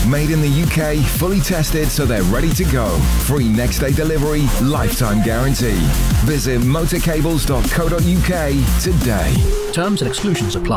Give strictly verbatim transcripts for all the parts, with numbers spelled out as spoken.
Made in the U K, fully tested so they're ready to go. Free next day delivery, lifetime guarantee. Visit motorcables dot co dot U K today. Terms and exclusions apply.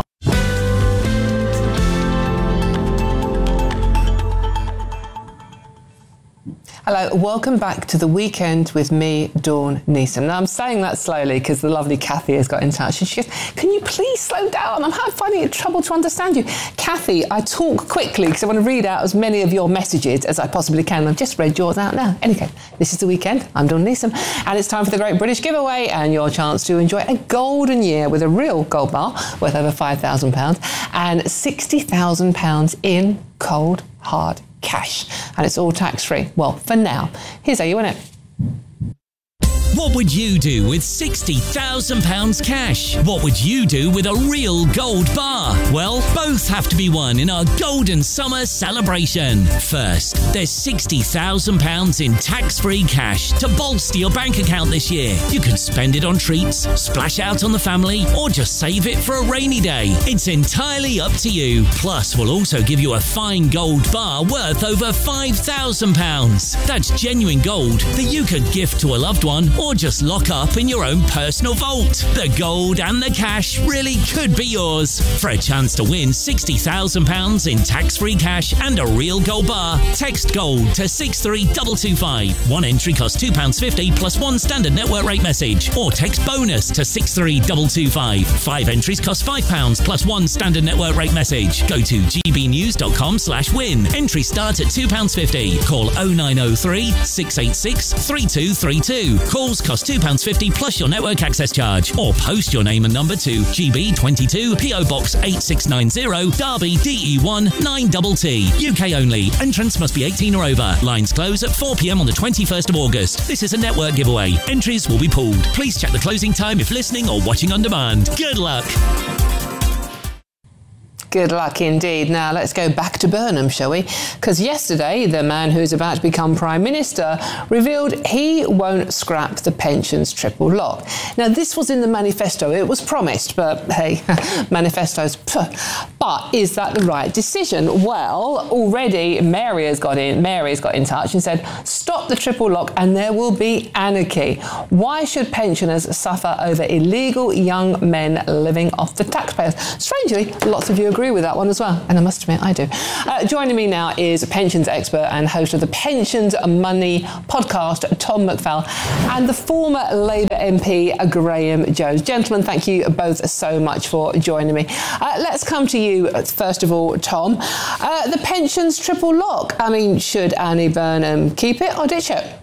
Hello, welcome back to The Weekend with me, Dawn Neeson. Now, I'm saying that slowly because the lovely Kathy has got in touch and she goes, can you please slow down? I'm finding it trouble to understand you. Kathy, I talk quickly because I want to read out as many of your messages as I possibly can. I've just read yours out now. Anyway, this is The Weekend. I'm Dawn Neeson and it's time for the Great British Giveaway and your chance to enjoy a golden year with a real gold bar worth over five thousand pounds and sixty thousand pounds in cold, hard cash, and it's all tax-free. Well, for now. Here's how you win it. What would you do with sixty thousand pounds cash? What would you do with a real gold bar? Well, both have to be won in our Golden Summer celebration. First, there's sixty thousand pounds in tax-free cash to bolster your bank account this year. You can spend it on treats, splash out on the family, or just save it for a rainy day. It's entirely up to you. Plus, we'll also give you a fine gold bar worth over five thousand pounds. That's genuine gold that you could gift to a loved one or just lock up in your own personal vault. The gold and the cash really could be yours. For a chance to win sixty thousand pounds in tax-free cash and a real gold bar, text GOLD to six three two two five. One entry costs two pounds fifty plus one standard network rate message, or text BONUS to six three two two five. Five entries cost five pounds plus one standard network rate message. Go to gbnews.com slash win. Entries start at two pounds fifty. Call oh nine oh three, six eight six, three two three two. Calls cost two pounds fifty plus your network access charge, or post your name and number to G B twenty-two P O Box eight six nine zero, Derby D E one nine T T. U K only. Entrants must be eighteen or over. Lines close at four p.m. on the twenty-first of August. This is a network giveaway. Entries will be pooled. Please check the closing time if listening or watching on demand. Good luck. Good luck indeed. Now let's go back to Burnham, shall we? Because yesterday, the man who's about to become Prime Minister revealed he won't scrap the pensions triple lock. Now this was in the manifesto. It was promised, but hey, manifestos. Pff. But is that the right decision? Well, already Mary has got in. Mary has got in touch and said, "Stop the triple lock, and there will be anarchy. Why should pensioners suffer over illegal young men living off the taxpayers?" Strangely, lots of you agree with that one as well, and I must admit I do. Uh, joining me now is a pensions expert and host of the Pensions Money podcast, Tom McFall, and the former Labour M P, Graham Jones. Gentlemen, thank you both so much for joining me. Uh, let's come to you first of all, Tom. Uh, the pensions triple lock. I mean, should Annie Burnham keep it or ditch it?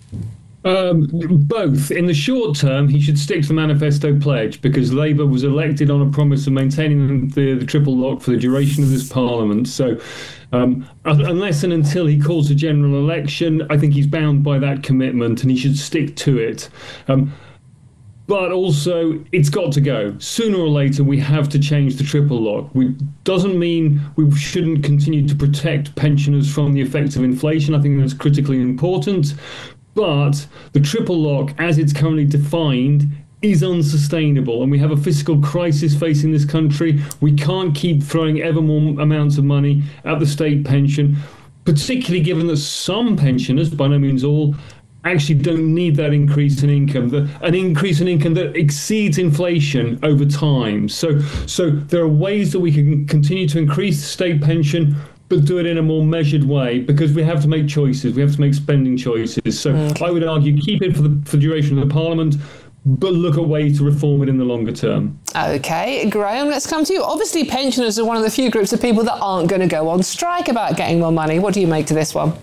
Um, both. In the short term, he should stick to the manifesto pledge because Labour was elected on a promise of maintaining the, the triple lock for the duration of this Parliament. So um, unless and until he calls a general election, I think he's bound by that commitment and he should stick to it. Um, But also, it's got to go. Sooner or later, we have to change the triple lock. We doesn't mean we shouldn't continue to protect pensioners from the effects of inflation. I think that's critically important. But the triple lock, as it's currently defined, is unsustainable. And we have a fiscal crisis facing this country. We can't keep throwing ever more amounts of money at the state pension, particularly given that some pensioners, by no means all, actually don't need that increase in income, the, an increase in income that exceeds inflation over time. So, so there are ways that we can continue to increase the state pension, but do it in a more measured way, because we have to make choices. We have to make spending choices. So okay. I would argue keep it for the, for the duration of the Parliament, but look at ways to reform it in the longer term. OK, Graham, let's come to you. Obviously, pensioners are one of the few groups of people that aren't going to go on strike about getting more money. What do you make to this one?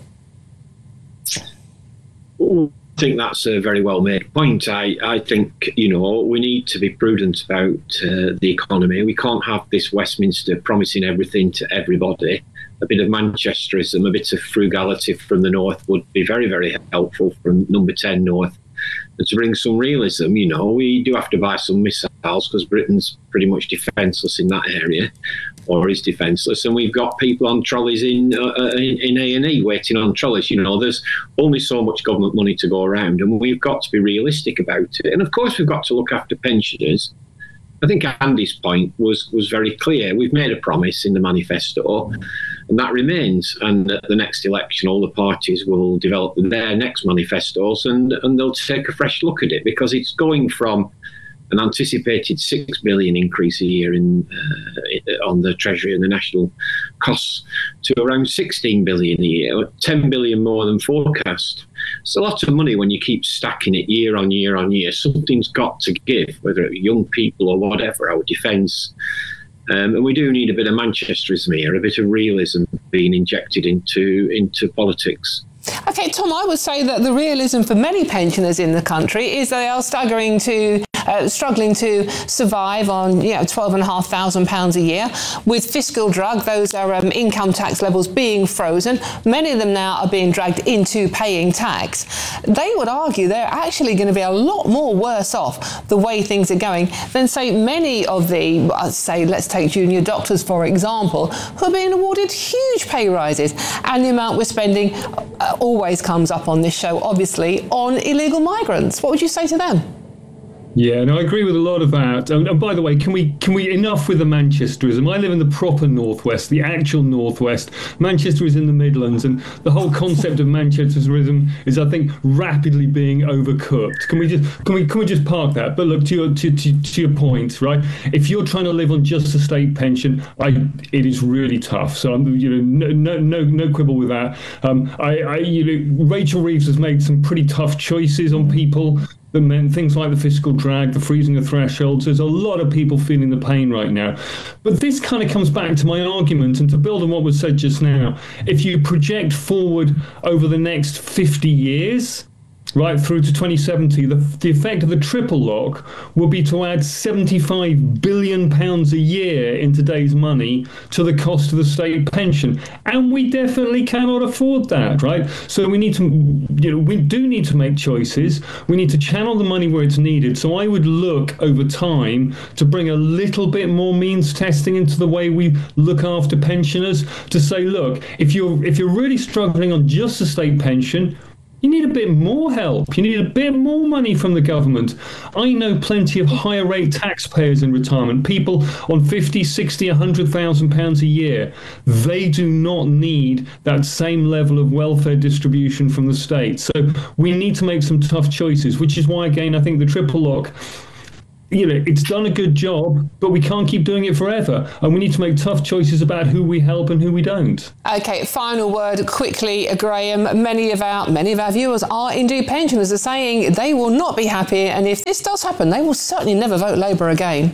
I think that's a very well made point. I, I think, you know, we need to be prudent about uh, the economy. We can't have this Westminster promising everything to everybody. A bit of Manchesterism, a bit of frugality from the north would be very, very helpful from number ten north. And to bring some realism, you know, we do have to buy some missiles because Britain's pretty much defenceless in that area, or is defenceless. And we've got people on trolleys in uh, in A and E waiting on trolleys. You know, there's only so much government money to go around, and we've got to be realistic about it. And of course, we've got to look after pensioners. I think Andy's point was was very clear. We've made a promise in the manifesto. And that remains. And at the next election, all the parties will develop their next manifestos and, and they'll take a fresh look at it, because it's going from an anticipated six billion increase a year in uh, on the Treasury and the national costs to around sixteen billion a year, ten billion more than forecast. It's a lot of money when you keep stacking it year on year on year. Something's got to give, whether it's young people or whatever, our defence. Um, and we do need a bit of Manchesterism here, a bit of realism being injected into into politics. OK, Tom, I would say that the realism for many pensioners in the country is they are staggering to, uh, struggling to survive on, you know, twelve and a half thousand pounds a year. With fiscal drag, those are um, income tax levels being frozen. Many of them now are being dragged into paying tax. They would argue they're actually going to be a lot more worse off the way things are going than, say, many of the, uh, say, let's take junior doctors, for example, who are being awarded huge pay rises. And the amount we're spending uh, always comes up on this show, obviously, on illegal migrants. What would you say to them? Yeah, no, I agree with a lot of that. And, and by the way, can we can we enough with the Manchesterism? I live in the proper northwest, the actual northwest. Manchester is in the Midlands, and the whole concept of Manchesterism is, I think, rapidly being overcooked. Can we just can we can we just park that? But look, to your to, to, to your point, right? If you're trying to live on just a state pension, I it is really tough. So I'm, you know, no no no quibble with that. Um, I, I you know, Rachel Reeves has made some pretty tough choices on people that meant things like the fiscal drag, the freezing of thresholds. There's a lot of people feeling the pain right now. But this kind of comes back to my argument, and to build on what was said just now, if you project forward over the next fifty years, right through to twenty seventy, the, the effect of the triple lock will be to add seventy-five billion pounds a year in today's money to the cost of the state pension. And we definitely cannot afford that, right? So we need to, you know, we do need to make choices. We need to channel the money where it's needed. So I would look over time to bring a little bit more means testing into the way we look after pensioners, to say, look, if you're if you're really struggling on just the state pension, you need a bit more help. You need a bit more money from the government. I know plenty of higher rate taxpayers in retirement, people on fifty, sixty, one hundred thousand pounds a year. They do not need that same level of welfare distribution from the state. So we need to make some tough choices, which is why, again, I think the triple lock, you know, it's done a good job, but we can't keep doing it forever. And we need to make tough choices about who we help and who we don't. OK, final word quickly, Graham. Many of our many of our viewers are indeed pensioners, are saying they will not be happy. And if this does happen, they will certainly never vote Labour again.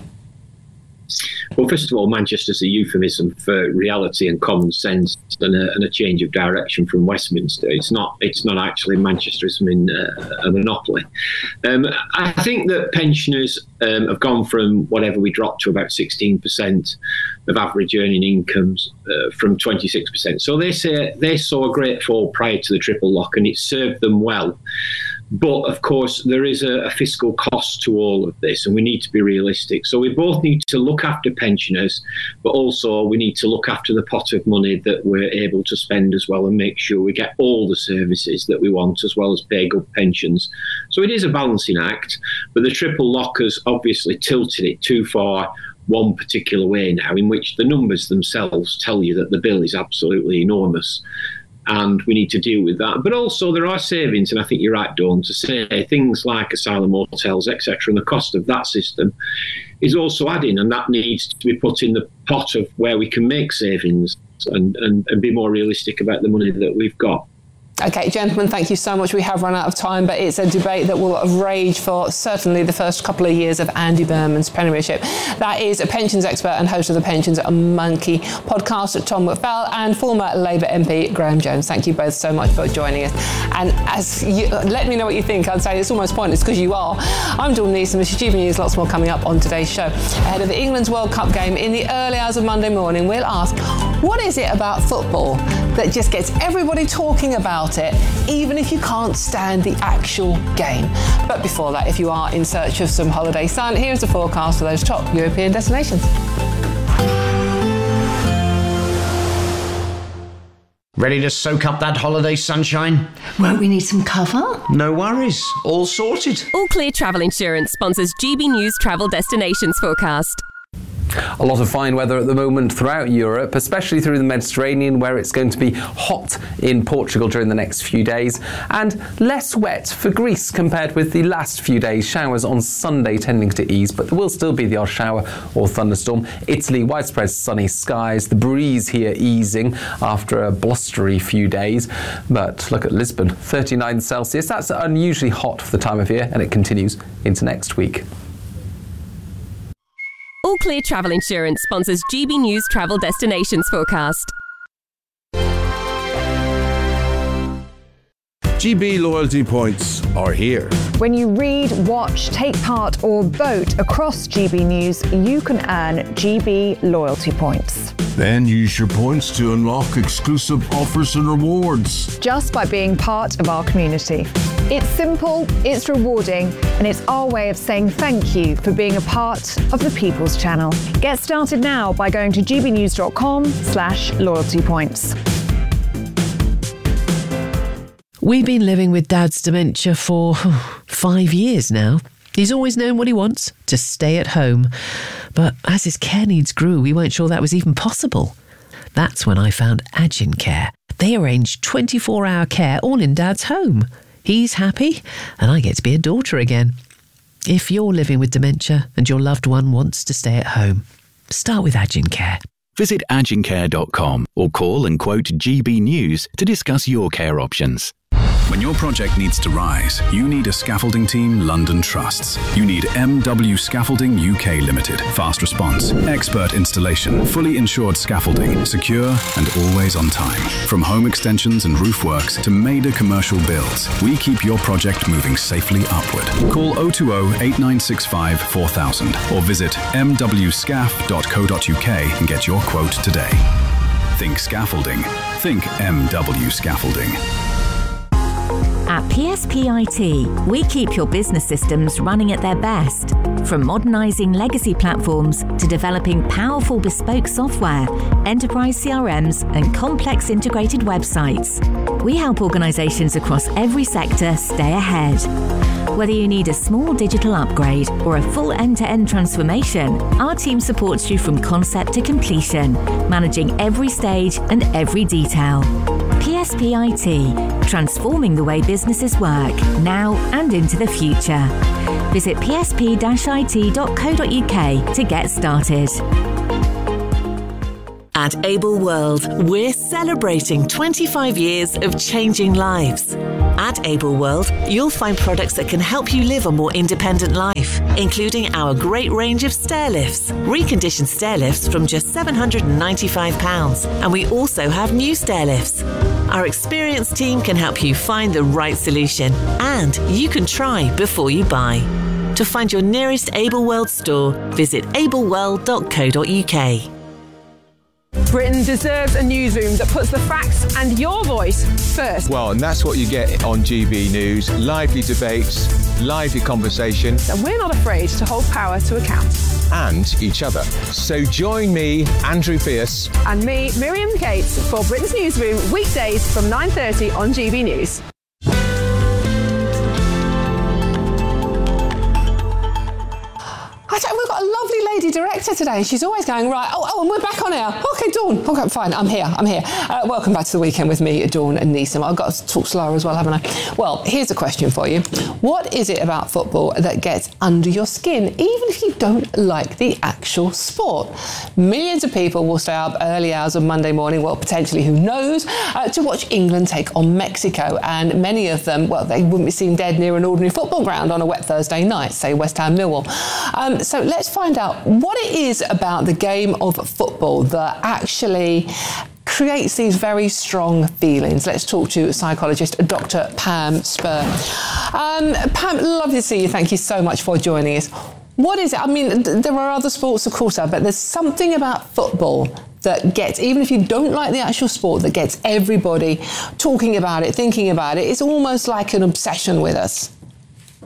Well, first of all, Manchester's a euphemism for reality and common sense, and a, and a change of direction from Westminster. It's not. It's not actually Manchesterism in uh, a monopoly. Um, I think that pensioners um, have gone from whatever we dropped to about sixteen percent of average earning incomes uh, from twenty-six percent. So they say they saw a great fall prior to the triple lock, and it served them well. But, of course, there is a, a fiscal cost to all of this, and we need to be realistic. So we both need to look after pensioners, but also we need to look after the pot of money that we're able to spend as well, and make sure we get all the services that we want, as well as pay good pensions. So it is a balancing act, but the triple lock has obviously tilted it too far one particular way now, in which the numbers themselves tell you that the bill is absolutely enormous. And we need to deal with that. But also there are savings, and I think you're right, Dawn, to say things like asylum hotels, et cetera, and the cost of that system is also adding, and that needs to be put in the pot of where we can make savings and, and, and be more realistic about the money that we've got. OK, gentlemen, thank you so much. We have run out of time, but it's a debate that will rage for certainly the first couple of years of Andy Burnham's premiership. That is a pensions expert and host of the Pensions Monkey podcast, Tom McFell, and former Labour M P Graham Jones. Thank you both so much for joining us. And as you, let me know what you think. I'd say it's almost pointless because you are. I'm Dawn Neeson. This is Achieving News. Lots more coming up on today's show. Ahead of England's World Cup game in the early hours of Monday morning, we'll ask, what is it about football that just gets everybody talking about it, even if you can't stand the actual game? But before that, if you are in search of some holiday sun, here's a forecast for those top European destinations. Ready to soak up that holiday sunshine? Won't we need some cover? No worries, all sorted. All Clear Travel Insurance sponsors G B News Travel Destinations Forecast. A lot of fine weather at the moment throughout Europe, especially through the Mediterranean, where it's going to be hot in Portugal during the next few days, and less wet for Greece compared with the last few days. Showers on Sunday tending to ease, but there will still be the odd shower or thunderstorm. Italy, widespread sunny skies, the breeze here easing after a blustery few days. But look at Lisbon, thirty-nine Celsius. That's unusually hot for the time of year, and it continues into next week. All Clear Travel Insurance sponsors G B News Travel Destinations Forecast. G B loyalty points are here. When you read, watch, take part or vote across G B News, you can earn G B loyalty points. Then use your points to unlock exclusive offers and rewards. Just by being part of our community. It's simple, it's rewarding, and it's our way of saying thank you for being a part of the People's Channel. Get started now by going to gbnews.com slash loyalty points. We've been living with Dad's dementia for five years now. He's always known what he wants, to stay at home. But as his care needs grew, we weren't sure that was even possible. That's when I found Agin Care. They arrange twenty-four hour care all in Dad's home. He's happy, and I get to be a daughter again. If you're living with dementia and your loved one wants to stay at home, start with Agin Care. Visit agin care dot com or call and quote G B News to discuss your care options. When your project needs to rise, you need a scaffolding team London trusts. You need M W Scaffolding U K Limited. Fast response, expert installation, fully insured scaffolding, secure and always on time. From home extensions and roof works to major commercial builds, we keep your project moving safely upward. Call oh two oh, eight nine six five, four thousand or visit m w scaff dot co dot u k and get your quote today. Think scaffolding. Think M W Scaffolding. At P S P I T, we keep your business systems running at their best. From modernising legacy platforms to developing powerful bespoke software, enterprise C R Ms and complex integrated websites. We help organisations across every sector stay ahead. Whether you need a small digital upgrade or a full end-to-end transformation, our team supports you from concept to completion, managing every stage and every detail. P S P I T, transforming the way businesses work, now and into the future. Visit p s p dash i t dot co dot u k to get started. At Able World, we're celebrating twenty-five years of changing lives. At Able World, you'll find products that can help you live a more independent life, including our great range of stair lifts, reconditioned stair lifts from just seven hundred ninety-five pounds, and we also have new stair lifts. Our experienced team can help you find the right solution, and you can try before you buy. To find your nearest Able World store, visit able world dot co dot u k. Britain deserves a newsroom that puts the facts and your voice first. Well, and that's what you get on G B News. Lively debates, lively conversation. And we're not afraid to hold power to account. And each other. So join me, Andrew Pierce. And me, Miriam Cates, for Britain's Newsroom, weekdays from nine thirty on G B News. I don't, we've got a lovely lady director today, and she's always going, right, oh, oh, and we're back on air. Okay, Dawn. Okay, fine, I'm here, I'm here. Uh, welcome back to The Weekend with me, Dawn and Neeson. I've got to talk slower as well, haven't I? Well, here's a question for you. What is it about football that gets under your skin, even if you don't like the actual sport? Millions of people will stay up early hours of Monday morning, well, potentially, who knows, uh, to watch England take on Mexico. And many of them, well, they wouldn't be seen dead near an ordinary football ground on a wet Thursday night, say West Ham Millwall. Um, So let's find out what it is about the game of football that actually creates these very strong feelings. Let's talk to psychologist Doctor Pam Spur. Um, Pam, lovely to see you. Thank you so much for joining us. What is it? I mean, there are other sports, of course, but there's something about football that gets, even if you don't like the actual sport, that gets everybody talking about it, thinking about it. It's almost like an obsession with us.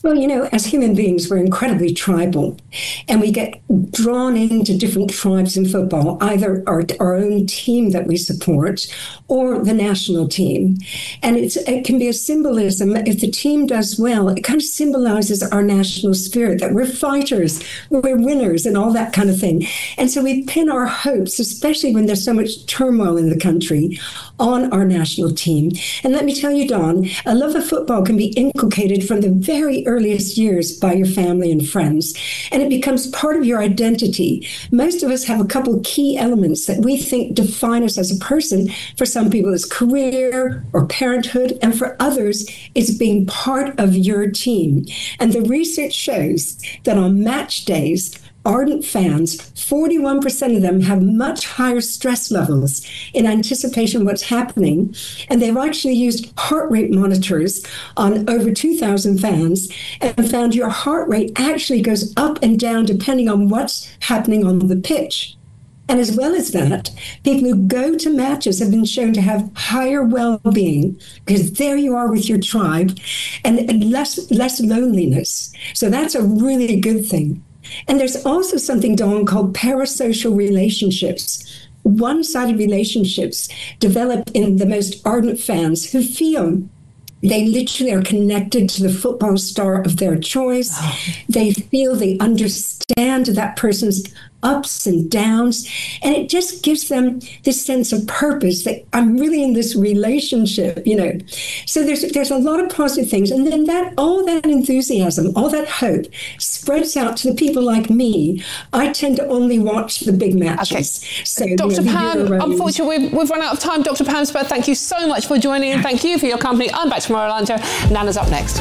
Well, you know, as human beings, we're incredibly tribal, and we get drawn into different tribes in football, either our, our own team that we support or the national team. And it's, it can be a symbolism. If the team does well, it kind of symbolizes our national spirit, that we're fighters, we're winners, and all that kind of thing. And so we pin our hopes, especially when there's so much turmoil in the country, on our national team. And let me tell you, Dawn, a love of football can be inculcated from the very earliest years by your family and friends, and it becomes part of your identity. Most of us have a couple key elements that we think define us as a person. For some people, it's career or parenthood, and for others, it's being part of your team. And the research shows that on match days, ardent fans, forty-one percent of them have much higher stress levels in anticipation of what's happening. And they've actually used heart rate monitors on over two thousand fans and found your heart rate actually goes up and down depending on what's happening on the pitch. And as well as that, people who go to matches have been shown to have higher well-being, because there you are with your tribe, and, and less, less loneliness. So that's a really good thing. And there's also something, Dawn, called parasocial relationships. One-sided relationships develop in the most ardent fans who feel they literally are connected to the football star of their choice. Oh. They feel they understand that person's ups and downs, and it just gives them this sense of purpose that I'm really in this relationship, you know. So there's there's a lot of positive things, and then that all that enthusiasm, all that hope spreads out to the people like me. I tend to only watch the big matches. Okay. So, Doctor you know, Pam, unfortunately, we've, we've run out of time. Doctor Pam Spurr, thank you so much for joining, and thank you for your company. I'm back tomorrow, Orlando. Nana's up next.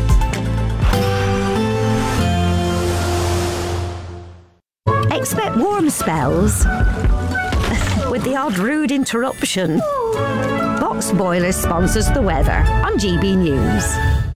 Expect warm spells with the odd rude interruption. Box Boilers sponsors the weather on G B News.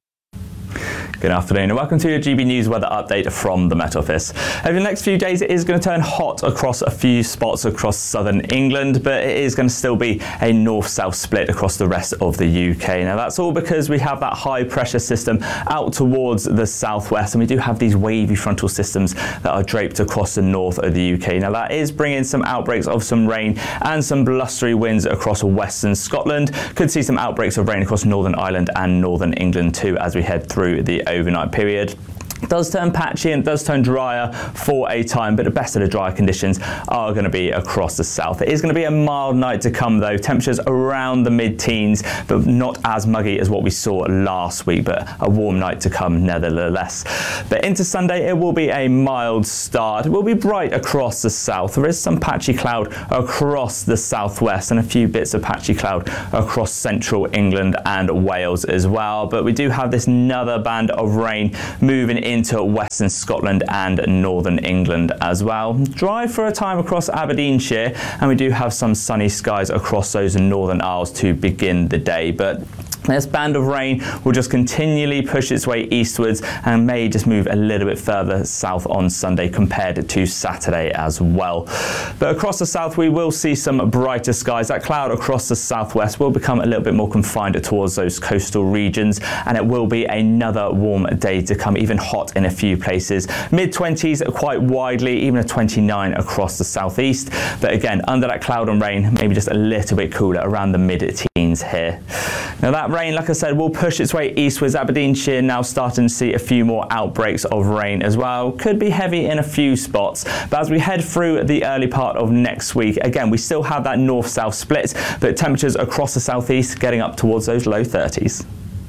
Good afternoon and welcome to your G B News weather update from the Met Office. Over the next few days it is going to turn hot across a few spots across southern England, but it is going to still be a north-south split across the rest of the U K. Now that's all because we have that high pressure system out towards the southwest, and we do have these wavy frontal systems that are draped across the north of the U K. Now that is bringing some outbreaks of some rain and some blustery winds across western Scotland. Could see some outbreaks of rain across Northern Ireland and northern England too as we head through the overnight period. Does turn patchy and does turn drier for a time, but the best of the dry conditions are going to be across the south. It is going to be a mild night to come though, temperatures around the mid-teens, but not as muggy as what we saw last week, but a warm night to come nevertheless. But into Sunday it will be a mild start. It will be bright across the south. There is some patchy cloud across the southwest and a few bits of patchy cloud across central England and Wales as well, but we do have this another band of rain moving in into western Scotland and northern England as well. Dry for a time across Aberdeenshire, and we do have some sunny skies across those northern Isles to begin the day, but this band of rain will just continually push its way eastwards and may just move a little bit further south on Sunday compared to Saturday as well. But across the south we will see some brighter skies. That cloud across the southwest will become a little bit more confined towards those coastal regions, and it will be another warm day to come, even hot in a few places. mid twenties quite widely, even a twenty-nine across the southeast. But again, under that cloud and rain, maybe just a little bit cooler around the mid-teens here. Now that rain, like I said, will push its way eastwards. Aberdeenshire now starting to see a few more outbreaks of rain as well. Could be heavy in a few spots, but as we head through the early part of next week, again, we still have that north-south split, but temperatures across the southeast getting up towards those low thirties.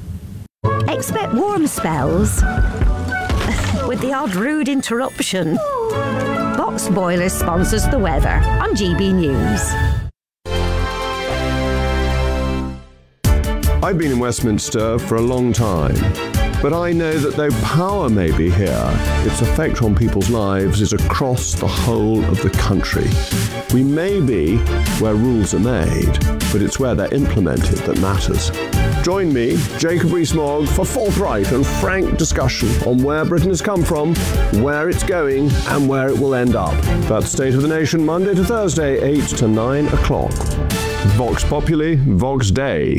Expect warm spells with the odd rude interruption. Box Boilers sponsors the weather on G B News. I've been in Westminster for a long time, but I know that though power may be here, its effect on people's lives is across the whole of the country. We may be where rules are made, but it's where they're implemented that matters. Join me, Jacob Rees-Mogg, for forthright and frank discussion on where Britain has come from, where it's going, and where it will end up. That's State of the Nation, Monday to Thursday, eight to nine o'clock. Vox Populi, Vox Dei.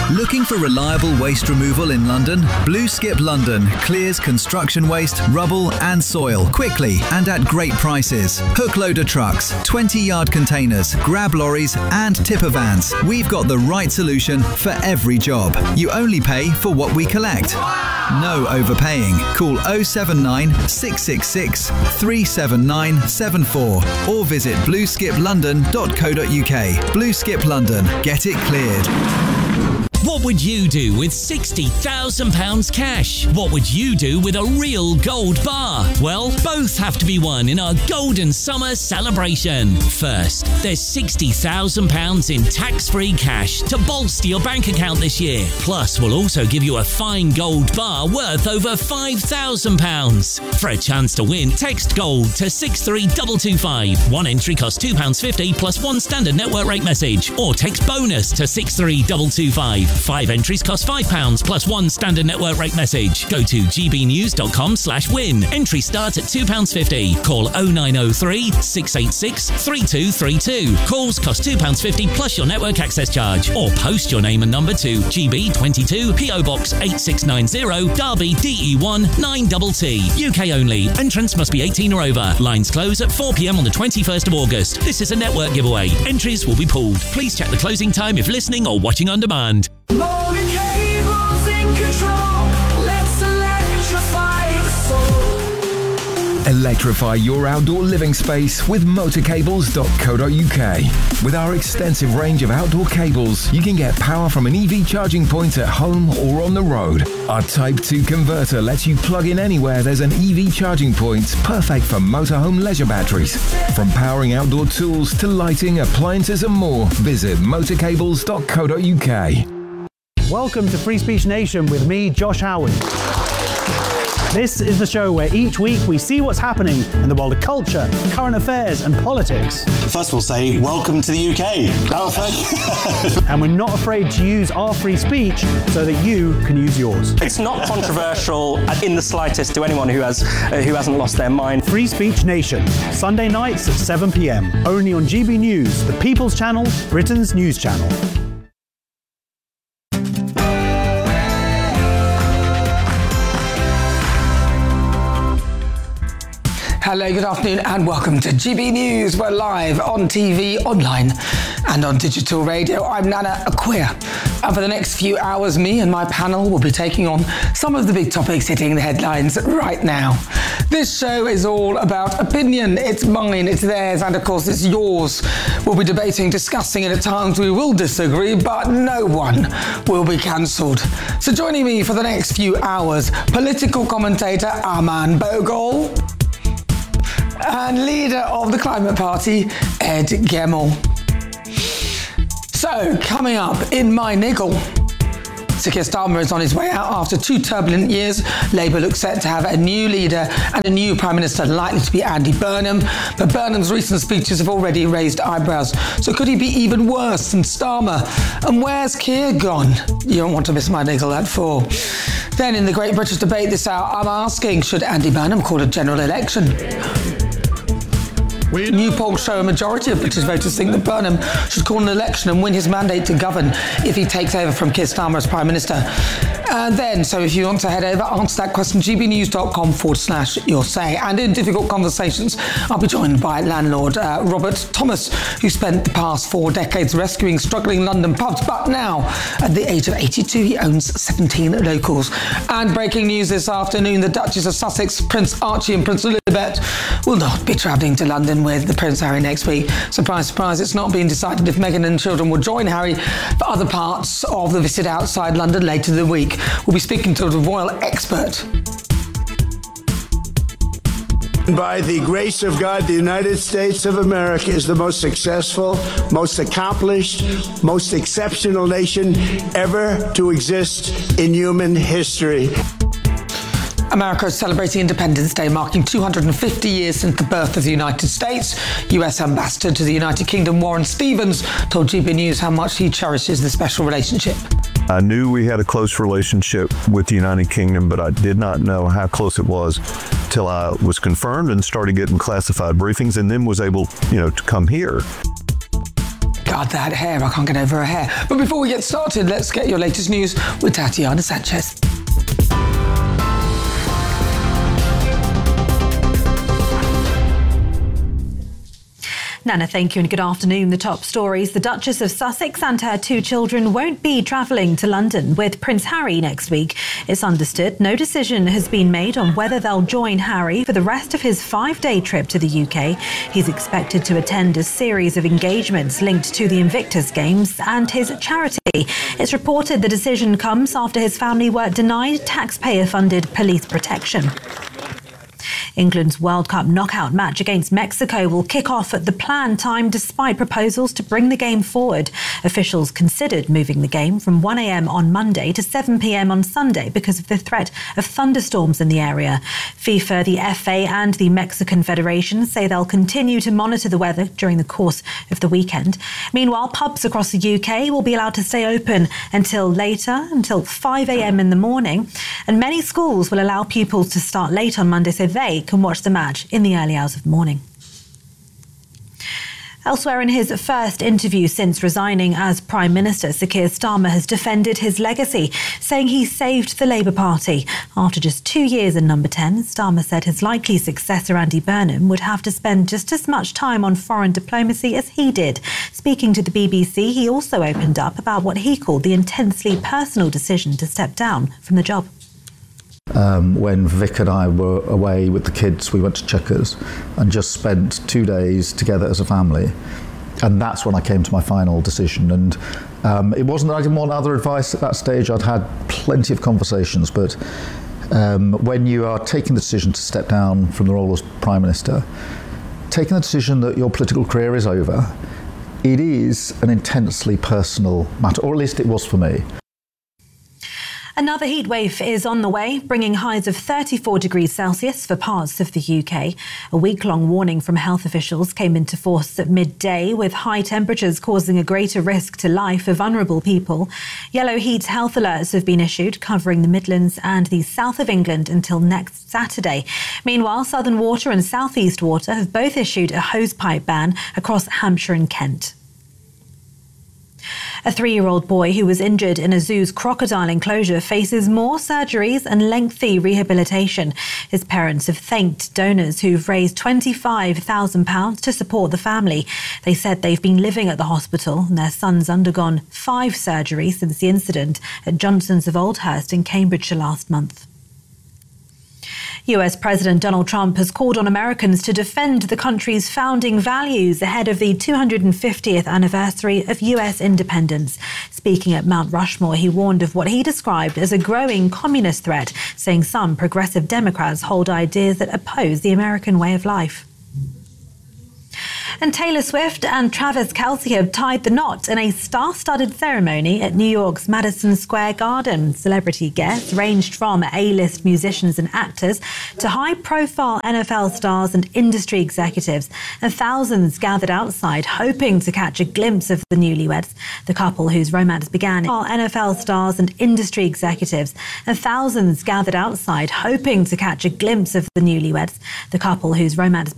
Looking for reliable waste removal in London? Blue Skip London clears construction waste, rubble and soil quickly and at great prices. Hook loader trucks, twenty yard containers, grab lorries and tipper vans. We've got the right solution for every job. You only pay for what we collect. No overpaying. Call oh seven nine, six six six, three seven nine seven four or visit blue skip london dot co dot uk. Blue Skip London. Get it cleared. What would you do with sixty thousand pounds cash? What would you do with a real gold bar? Well, both have to be won in our Golden Summer celebration. First, there's sixty thousand pounds in tax-free cash to bolster your bank account this year. Plus, we'll also give you a fine gold bar worth over five thousand pounds. For a chance to win, text GOLD to six three two two five. One entry costs two pounds fifty plus one standard network rate message. Or text BONUS to six three two two five. Five entries cost five pounds plus one standard network rate message. Go to gbnews.com slash win. Entry starts at two pounds fifty. Call oh nine oh three, six eight six, three two three two. Calls cost two pounds fifty plus your network access charge. Or post your name and number to G B twenty-two, P O Box eight six nine zero, Derby D E one nine T T. U K only. Entrance must be eighteen or over. Lines close at four p m on the twenty-first of August. This is a network giveaway. Entries will be pulled. Please check the closing time if listening or watching on demand. Motor cables in control. Let's electrify the soul. Electrify your outdoor living space with motor cables dot co dot uk. With our extensive range of outdoor cables, you can get power from an E V charging point at home or on the road. Our Type two converter lets you plug in anywhere there's an E V charging point, perfect for motorhome leisure batteries. From powering outdoor tools to lighting, appliances and more, visit motor cables dot co dot uk. Welcome to Free Speech Nation with me, Josh Howard. This is the show where each week we see what's happening in the world of culture, current affairs and politics. First we'll say, welcome to the U K. And we're not afraid to use our free speech so that you can use yours. It's not controversial in the slightest to anyone who, has, uh, who hasn't lost their mind. Free Speech Nation, Sunday nights at seven p m, only on G B News, the People's Channel, Britain's news channel. Hello, good afternoon and welcome to G B News. We're live on T V, online and on digital radio. I'm Nana Acquia. And for the next few hours, me and my panel will be taking on some of the big topics hitting the headlines right now. This show is all about opinion. It's mine, it's theirs, and of course it's yours. We'll be debating, discussing, and at times we will disagree, but no one will be cancelled. So joining me for the next few hours, political commentator Aman Bogle and leader of the Climate Party, Ed Gemmell. So, coming up in my niggle, Sir Keir Starmer is on his way out after two turbulent years. Labour looks set to have a new leader and a new Prime Minister, likely to be Andy Burnham. But Burnham's recent speeches have already raised eyebrows. So could he be even worse than Starmer? And where's Keir gone? You don't want to miss my niggle at four. Then in the Great British Debate this hour, I'm asking, should Andy Burnham call a general election? New polls show a majority of British voters think that Burnham should call an election and win his mandate to govern if he takes over from Keir Starmer as Prime Minister. And then, so if you want to head over, answer that question, gbnews.com forward slash your say. And in difficult conversations, I'll be joined by landlord uh, Robert Thomas, who spent the past four decades rescuing struggling London pubs, but now, at the age of eighty-two, he owns seventeen locals. And breaking news this afternoon, the Duchess of Sussex, Prince Archie and Prince Elizabeth will not be travelling to London with the Prince Harry next week. Surprise, surprise, it's not been decided if Meghan and children will join Harry for other parts of the visit outside London later in the week. We'll be speaking to the royal expert. By the grace of God, the United States of America is the most successful, most accomplished, most exceptional nation ever to exist in human history. America is celebrating Independence Day, marking two hundred fifty years since the birth of the United States. U S Ambassador to the United Kingdom, Warren Stevens, told G B News how much he cherishes the special relationship. I knew we had a close relationship with the United Kingdom, but I did not know how close it was till I was confirmed and started getting classified briefings and then was able, you know, to come here. God, that hair, I can't get over her hair. But before we get started, let's get your latest news with Tatiana Sanchez. Nana, thank you and good afternoon. The top stories. The Duchess of Sussex and her two children won't be travelling to London with Prince Harry next week. It's understood no decision has been made on whether they'll join Harry for the rest of his five-day trip to the U K. He's expected to attend a series of engagements linked to the Invictus Games and his charity. It's reported the decision comes after his family were denied taxpayer-funded police protection. England's World Cup knockout match against Mexico will kick off at the planned time despite proposals to bring the game forward. Officials considered moving the game from one a.m. on Monday to seven p.m. on Sunday because of the threat of thunderstorms in the area. FIFA, the F A and the Mexican Federation say they'll continue to monitor the weather during the course of the weekend. Meanwhile, pubs across the U K will be allowed to stay open until later, until five a.m. in the morning. And many schools will allow pupils to start late on Monday so they can watch the match in the early hours of the morning. Elsewhere, in his first interview since resigning as Prime Minister, Sir Keir Starmer has defended his legacy, saying he saved the Labour Party. After just two years in number ten, Starmer said his likely successor, Andy Burnham, would have to spend just as much time on foreign diplomacy as he did. Speaking to the B B C, he also opened up about what he called the intensely personal decision to step down from the job. Um, when Vic and I were away with the kids, we went to Chequers and just spent two days together as a family. And that's when I came to my final decision. And um, it wasn't that I didn't want other advice at that stage. I'd had plenty of conversations. But um, when you are taking the decision to step down from the role as Prime Minister, taking the decision that your political career is over, it is an intensely personal matter, or at least it was for me. Another heatwave is on the way, bringing highs of thirty-four degrees Celsius for parts of the U K. A week-long warning from health officials came into force at midday, with high temperatures causing a greater risk to life for vulnerable people. Yellow heat health alerts have been issued, covering the Midlands and the south of England until next Saturday. Meanwhile, Southern Water and South East Water have both issued a hosepipe ban across Hampshire and Kent. A three-year-old boy who was injured in a zoo's crocodile enclosure faces more surgeries and lengthy rehabilitation. His parents have thanked donors who've raised twenty-five thousand pounds to support the family. They said they've been living at the hospital and their son's undergone five surgeries since the incident at Johnson's of Oldhurst in Cambridgeshire last month. U S President Donald Trump has called on Americans to defend the country's founding values ahead of the two hundred fiftieth anniversary of U S independence. Speaking at Mount Rushmore, he warned of what he described as a growing communist threat, saying some progressive Democrats hold ideas that oppose the American way of life. And Taylor Swift and Travis Kelce have tied the knot in a star-studded ceremony at New York's Madison Square Garden. Celebrity guests ranged from A-list musicians and actors to high-profile N F L stars and industry executives. And thousands gathered outside, hoping to catch a glimpse of the newlyweds. The couple whose romance began N F L stars and industry executives. And thousands gathered outside, hoping to catch a glimpse of the newlyweds. The couple whose romance